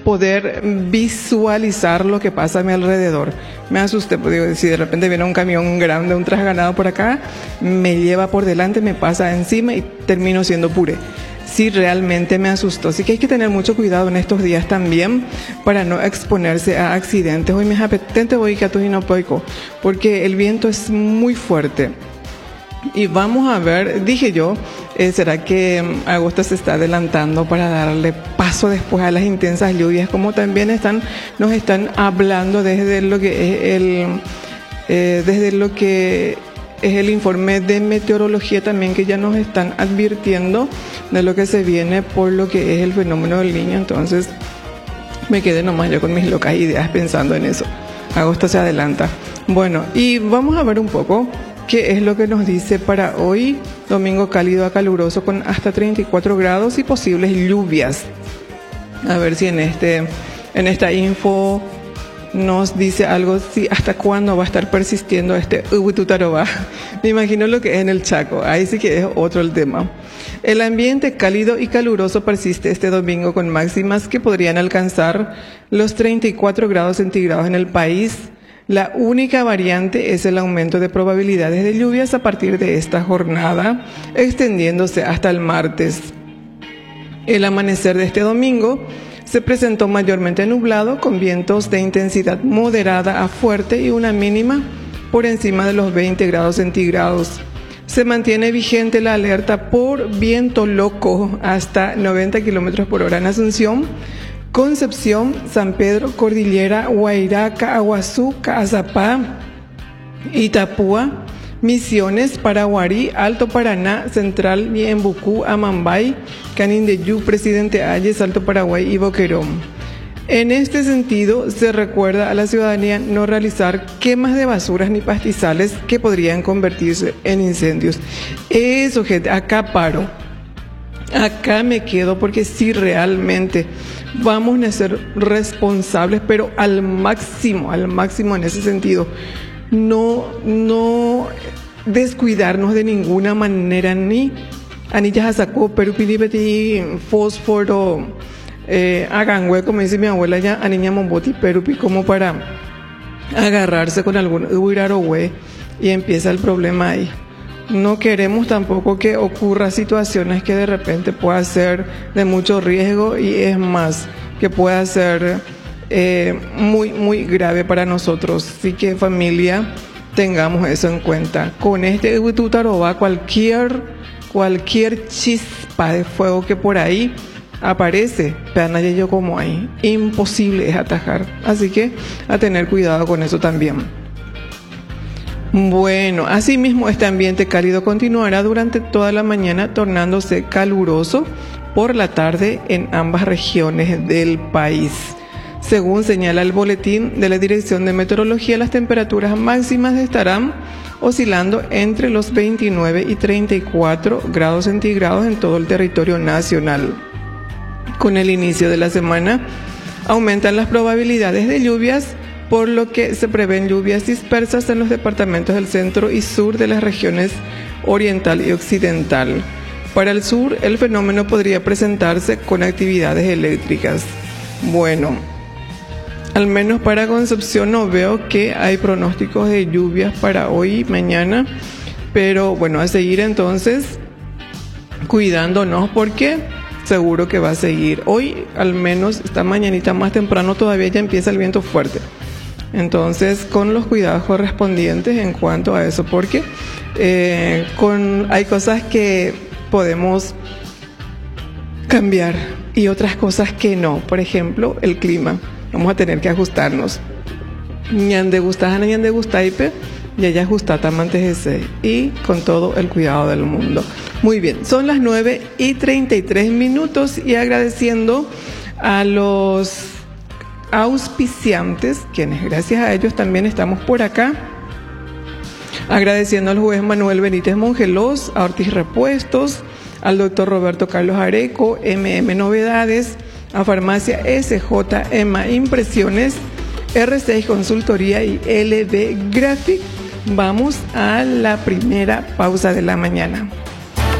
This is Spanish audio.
poder visualizar lo que pasa a mi alrededor. Me asusté, pues digo, si de repente viene un camión grande, un trasganado por acá, me lleva por delante, me pasa encima y termino siendo puré. Sí, realmente me asustó. Así que hay que tener mucho cuidado en estos días también para no exponerse a accidentes. Hoy me apetente voy a poico, porque el viento es muy fuerte. Y vamos a ver, dije yo, ¿será que agosto se está adelantando para darle paso después a las intensas lluvias? Como también nos están hablando desde lo que es el informe de meteorología también, que ya nos están advirtiendo de lo que se viene por lo que es el fenómeno del Niño. Entonces me quedé nomás yo con mis locas ideas pensando en eso. Agosto se adelanta. Bueno, y vamos a ver un poco qué es lo que nos dice para hoy, domingo cálido a caluroso con hasta 34 grados y posibles lluvias. A ver si en esta info nos dice algo, si hasta cuándo va a estar persistiendo este Ubututaroba. Me imagino lo que es en el Chaco, ahí sí que es otro el tema. El ambiente cálido y caluroso persiste este domingo con máximas que podrían alcanzar los 34 grados centígrados en el país. La única variante es el aumento de probabilidades de lluvias a partir de esta jornada, extendiéndose hasta el martes. El amanecer de este domingo se presentó mayormente nublado, con vientos de intensidad moderada a fuerte y una mínima por encima de los 20 grados centígrados. Se mantiene vigente la alerta por viento loco hasta 90 kilómetros por hora en Asunción, Concepción, San Pedro, Cordillera, Huayraca, Aguazú, Caazapá, Itapúa, Misiones, Paraguarí, Alto Paraná, Central y Embucú, Amambay, Canindeyú, Presidente Ayes, Alto Paraguay y Boquerón. En este sentido, se recuerda a la ciudadanía no realizar quemas de basuras ni pastizales que podrían convertirse en incendios. Eso, gente, acá paro. Acá me quedo, porque sí, realmente vamos a ser responsables, pero al máximo en ese sentido. No descuidarnos de ninguna manera, ni anillas a saco, pero pilipeti, fósforo, hagan hue, como dice mi abuela ya, a niña momboti, perupi, como para agarrarse con algún huiraro hue, y empieza el problema ahí. No queremos tampoco que ocurra situaciones que de repente pueda ser de mucho riesgo, y es más, que pueda ser muy grave para nosotros. Así que, familia, tengamos eso en cuenta. Con este Ubututaroba, cualquier chispa de fuego que por ahí aparece, yo como ahí, imposible es atajar. Así que a tener cuidado con eso también. Bueno, asimismo, este ambiente cálido continuará durante toda la mañana, tornándose caluroso por la tarde en ambas regiones del país. Según señala el boletín de la Dirección de Meteorología, las temperaturas máximas estarán oscilando entre los 29 y 34 grados centígrados en todo el territorio nacional. Con el inicio de la semana, aumentan las probabilidades de lluvias, por lo que se prevén lluvias dispersas en los departamentos del centro y sur de las regiones oriental y occidental. Para el sur, el fenómeno podría presentarse con actividades eléctricas. Bueno, al menos para Concepción no veo que hay pronósticos de lluvias para hoy y mañana, pero bueno, a seguir entonces cuidándonos, porque seguro que va a seguir. Hoy, al menos esta mañanita más temprano, todavía ya empieza el viento fuerte. Entonces, con los cuidados correspondientes en cuanto a eso, porque hay cosas que podemos cambiar y otras cosas que no. Por ejemplo, el clima. Vamos a tener que ajustarnos. Ñande gustajana, ñande gustaipe, y ella ajustata mantejese, y con todo el cuidado del mundo. Muy bien, son las 9:33 y agradeciendo a los auspiciantes, quienes gracias a ellos también estamos por acá. Agradeciendo al juez Manuel Benítez Mongelos, a Ortiz Repuestos, al doctor Roberto Carlos Areco, Novedades, a Farmacia SJ EMA Impresiones, R6 Consultoría y LB Graphic. Vamos a la primera pausa de la mañana.